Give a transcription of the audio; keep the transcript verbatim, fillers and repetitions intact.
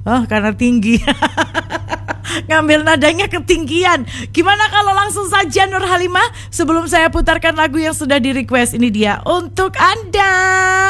Oh, karena tinggi. Ngambil nadanya ketinggian. Gimana kalau langsung saja Nur Halimah, sebelum saya putarkan lagu yang sudah di request, ini dia untuk Anda.